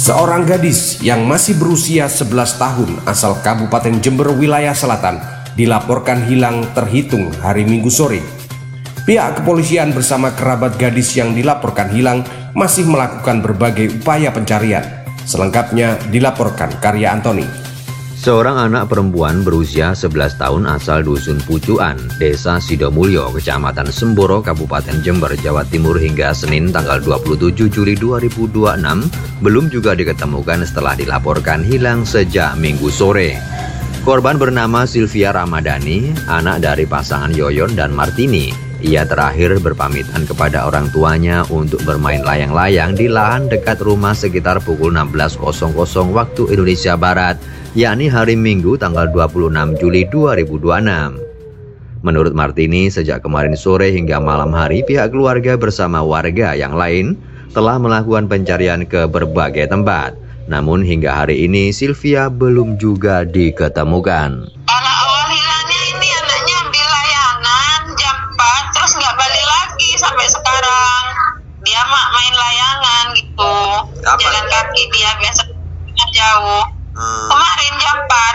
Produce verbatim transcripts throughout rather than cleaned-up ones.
Seorang gadis yang masih berusia sebelas tahun asal Kabupaten Jember wilayah selatan dilaporkan hilang terhitung hari Minggu sore. Pihak kepolisian bersama kerabat gadis yang dilaporkan hilang masih melakukan berbagai upaya pencarian. Selengkapnya dilaporkan Karya Antoni. Seorang anak perempuan berusia sebelas tahun asal Dusun Pucuan, Desa Sidomulyo, Kecamatan Semboro, Kabupaten Jember, Jawa Timur hingga Senin tanggal dua puluh tujuh Juli dua ribu dua puluh enam belum juga diketemukan setelah dilaporkan hilang sejak Minggu sore. Korban bernama Sylvia Ramadhani, anak dari pasangan Yoyon dan Martini. Ia terakhir berpamitan kepada orang tuanya untuk bermain layang-layang di lahan dekat rumah sekitar pukul enam belas waktu Indonesia Barat, yakni hari Minggu tanggal dua puluh enam Juli dua ribu dua puluh enam. Menurut Martini, sejak kemarin sore hingga malam hari pihak keluarga bersama warga yang lain telah melakukan pencarian ke berbagai tempat. Namun hingga hari ini Sylvia belum juga diketemukan. Awal hilangnya ini anaknya ambil layangan jam empat terus nggak balik lagi sampai sekarang. Dia mak main layangan gitu. Apa? Jalan kaki dia biasa jauh. Hmm. Kemarin jam empat.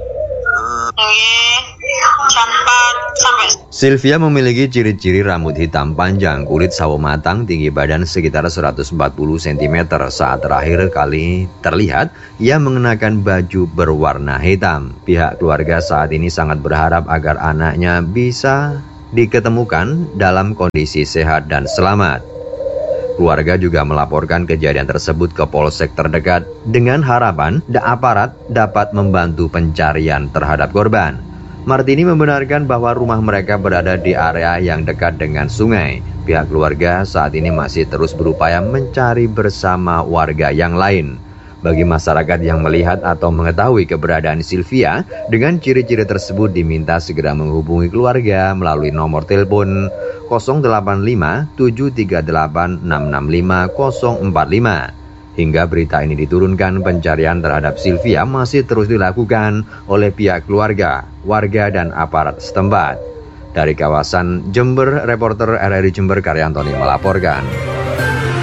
Hmm. Nggih, jam empat sampai. Sylvia memiliki ciri-ciri rambut hitam panjang, kulit sawo matang, tinggi badan sekitar seratus empat puluh sentimeter. Saat terakhir kali terlihat, ia mengenakan baju berwarna hitam. Pihak keluarga saat ini sangat berharap agar anaknya bisa diketemukan dalam kondisi sehat dan selamat. Keluarga juga melaporkan kejadian tersebut ke polsek terdekat dengan harapan aparat dapat membantu pencarian terhadap korban. Martini membenarkan bahwa rumah mereka berada di area yang dekat dengan sungai. Pihak keluarga saat ini masih terus berupaya mencari bersama warga yang lain. Bagi masyarakat yang melihat atau mengetahui keberadaan Sylvia, dengan ciri-ciri tersebut diminta segera menghubungi keluarga melalui nomor telepon nol delapan lima tujuh tiga delapan enam enam lima nol empat lima. Hingga berita ini diturunkan, pencarian terhadap Sylvia masih terus dilakukan oleh pihak keluarga, warga, dan aparat setempat. Dari kawasan Jember, reporter R R I Jember Karya Antoni melaporkan.